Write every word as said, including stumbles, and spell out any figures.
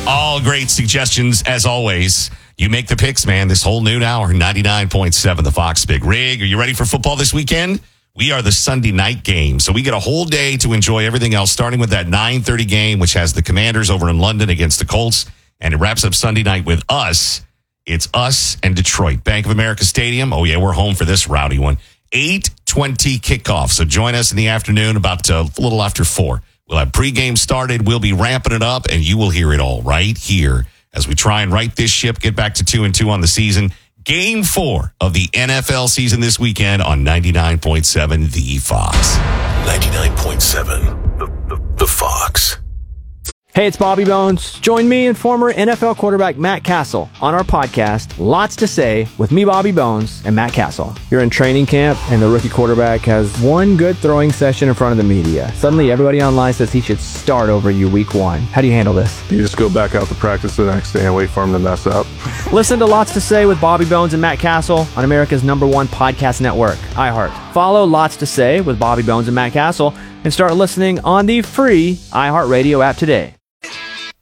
All great suggestions, as always. You make the picks, man. This whole noon hour, ninety-nine point seven, the Fox Big Rig. Are you ready for football this weekend? We are the Sunday night game, so we get a whole day to enjoy everything else, starting with that nine thirty game, which has the Commanders over in London against the Colts, and it wraps up Sunday night with us. It's us and Detroit. Bank of America Stadium. Oh, yeah, we're home for this rowdy one. eight twenty kickoff, so join us in the afternoon about uh, a little after four. We'll have pregame started. We'll be ramping it up, and you will hear it all right here as we try and right this ship, get back to two and two on the season. Game four of the N F L season this weekend on ninety-nine point seven The Fox. ninety-nine point seven The, the, the Fox. Hey, it's Bobby Bones. Join me and former N F L quarterback Matt Castle on our podcast, Lots to Say, with me, Bobby Bones, and Matt Castle. You're in training camp, and the rookie quarterback has one good throwing session in front of the media. Suddenly, everybody online says he should start over you week one. How do you handle this? You just go back out to practice the next day and wait for him to mess up. Listen to Lots to Say with Bobby Bones and Matt Castle on America's number one podcast network, iHeart. Follow Lots to Say with Bobby Bones and Matt Castle and start listening on the free iHeartRadio app today.